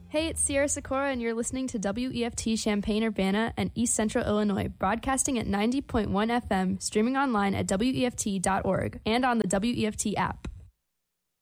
Hey, it's Sierra Sikora, and you're listening to WEFT Champaign-Urbana and East Central Illinois, broadcasting at 90.1 FM, streaming online at WEFT.org, and on the WEFT app.